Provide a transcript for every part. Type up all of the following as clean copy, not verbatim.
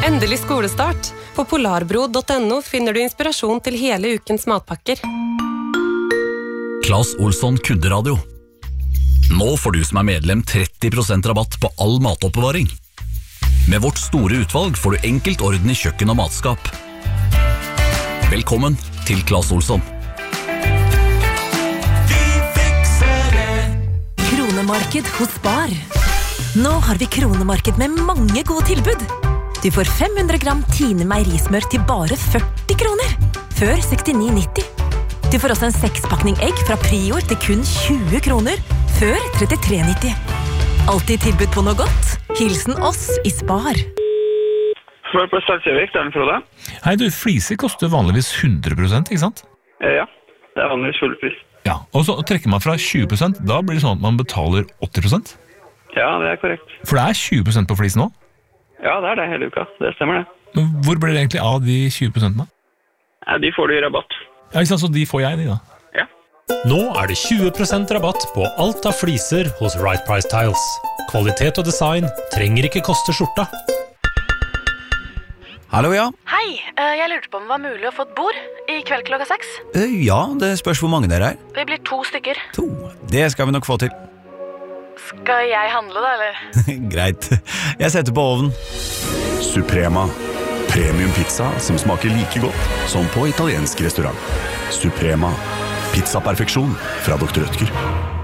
Endelig skolestart. På polarbro.no finner du inspirasjon til hele ukens matpakker. Claes Olsson Kunderadio. Nå får du som medlem 30% rabatt på all matoppbevaring. Med vårt store utvalg får du enkelt orden i kjøkken og matskap. Velkommen til Claes Olsson. Kronemarked hos Spar. Nå har vi kronemarked med mange gode tilbud. Du får 500 gram Tine meierismør til bare 40 kroner, før 69,90. Du får også en 6-pakning egg fra Prior til kun 20 kroner, før 33,90. Alltid tilbud på noe godt. Hilsen oss i Spar. Spør på Stadsjøvik, det Frode. Hei du, fliser koster vanligvis 100%, ikke sant? Ja, det vanligvis full pris. Ja, og så trekker man fra 20%, da blir det sånn at man betaler 80%? Ja, det korrekt. For det 20% på flisen nå? Ja, det det hele uka. Det stemmer det. Men hvor blir det egentlig av de 20% da? Ja, de får du i rabatt. Ja, ikke sant, så de får jeg, de da? Ja. Nå det 20% rabatt på alt av fliser hos Right Price Tiles. Kvalitet og design trenger ikke koste skjorta. Hallo, ja. Hei, jeg lurte på om det var mulig å få et bord i kveld klokka 6. Ja, det spørs hvor mange dere Vi blir 2 stykker. 2. Det skal vi nok få til. Skal jeg handle da, eller? Greit. Jeg setter på ovnen. Suprema. Premium pizza som smaker like godt som på italiensk restaurant. Suprema. Pizza-perfeksjon fra Dr. Rødtger.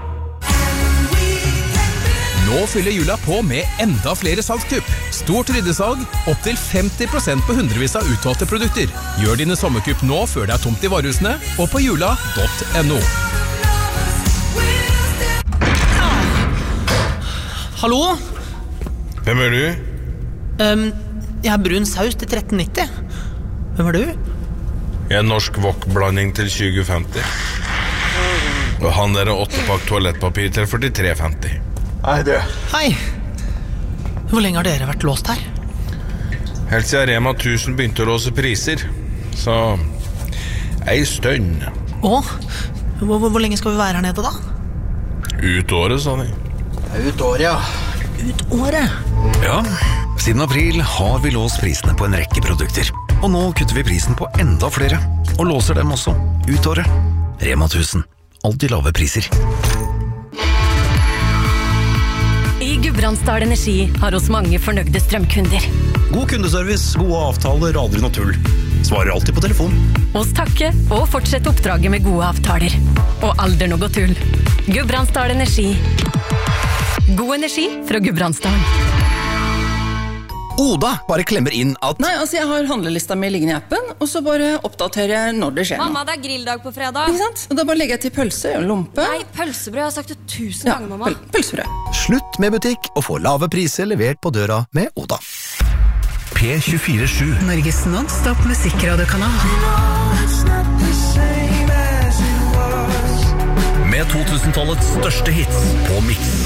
Nå fyller jula på med enda flere salgskupp. Stort ryddesalg, opp til 50% på hundrevis av utvalgte produkter. Gjør dine sommerkupp nå før det tomt i varehusene, og på jula.no. Hallo? Hvem du? Jeg har brun saus til 13,90. Hvem du? Jeg norsk wok-blanding til 20,50. Og han 8-pakk toalettpapir til 43,50. Hei, du. Hei. Hvor lenge har dere vært låst her? Helt siden Rema 1000 begynte å låse priser. Så ei stønn. Hvor lenge skal vi være her nede da? Ut året, sa de. Ut året, ja. Ut året? Ja, siden april har vi låst prisene på en rekke produkter. Og nå kutter vi prisen på enda flere, og låser dem også ut året. Rema 1000. Alltid lave priser. I Gudbrandsdal Energi har oss mange fornøyde strømkunder. God kundeservice, gode avtaler, aldri noe tull. Svarer alltid på telefon. Oss takke og fortsette oppdraget med gode avtaler. Og aldri noe tull. Gudbrandsdal Energi. God energi fra Gudbrandsdal. Oda bare klemmer inn at... Nei, altså jeg har handlelista mi liggende i appen, og så bare oppdaterer jeg når det skjer. Mamma, det grilldag på fredag. Ikke sant? Og da bare legger jeg til pølse og lompe. Nei, pølsebrød, jeg har sagt det 1000 ganger, mamma. Pølsebrød. Slutt med butikk og få lave priser levert på døra med Oda. P24/7. Norges non-stop musikkradiokanal. Med 2000-tallets største hits på Mix.